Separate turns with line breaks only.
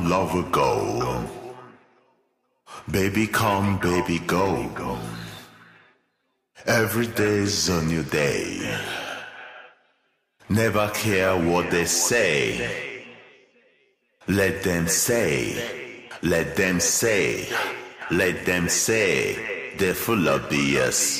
long love ago. Baby come, baby go. Every day's a new day. Never care what they say. Let them say, let them say, let them say. They're full of BS.